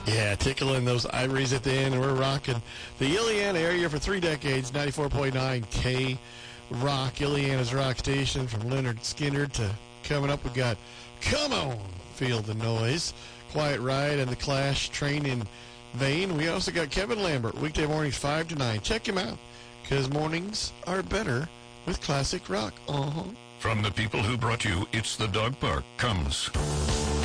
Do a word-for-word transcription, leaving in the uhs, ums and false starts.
Yeah, tickling those ivories at the end, and we're rocking the Illiana area for three decades, ninety-four point nine K Rock, Illiana's rock station. From Leonard Skinner to coming up, we got Come On, Feel the Noise, Quiet Riot, and The Clash, Train in Vain. We also got Kevin Lambert, weekday mornings five to nine. Check him out, because mornings are better with classic rock. Uh-huh. From the people who brought you It's the Dog Park comes...